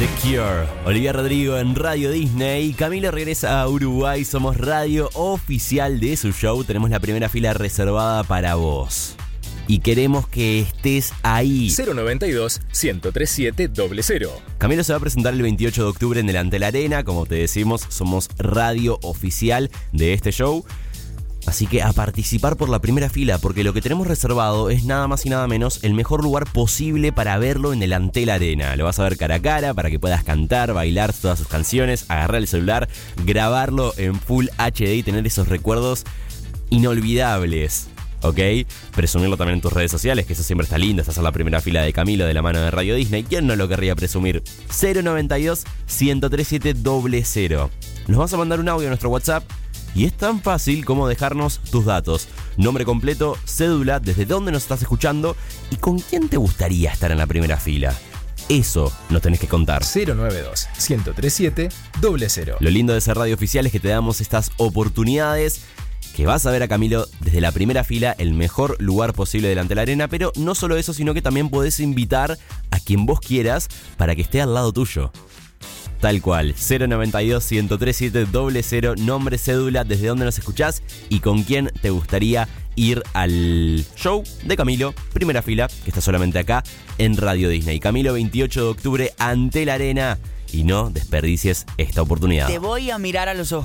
The Cure, Olivia Rodrigo en Radio Disney. Camilo regresa a Uruguay, somos radio oficial de su show. Tenemos la primera fila reservada para vos y queremos que estés ahí. 092-103700. Camilo se va a presentar el 28 de octubre en el Antel Arena. Como te decimos, somos radio oficial de este show. Así que a participar por la primera fila, porque lo que tenemos reservado es nada más y nada menos el mejor lugar posible para verlo en el Antel Arena. Lo vas a ver cara a cara para que puedas cantar, bailar todas sus canciones, agarrar el celular, grabarlo en Full HD y tener esos recuerdos inolvidables. ¿Ok? Presumirlo también en tus redes sociales, que eso siempre está lindo. Estás en la primera fila de Camilo de la mano de Radio Disney. ¿Quién no lo querría presumir? 092-103700. Nos vas a mandar un audio a nuestro WhatsApp. Y es tan fácil como dejarnos tus datos. Nombre completo, cédula, desde dónde nos estás escuchando y con quién te gustaría estar en la primera fila. Eso nos tenés que contar. 092-103700. Lo lindo de ser radio oficial es que te damos estas oportunidades, que vas a ver a Camilo desde la primera fila, el mejor lugar posible delante de la arena. Pero no solo eso, sino que también podés invitar a quien vos quieras para que esté al lado tuyo. Tal cual, 092-103700, nombre, cédula, desde dónde nos escuchás y con quién te gustaría ir al show de Camilo, primera fila, que está solamente acá en Radio Disney. Camilo, 28 de octubre, Antel Arena, y no desperdicies esta oportunidad. Te voy a mirar a los ojos.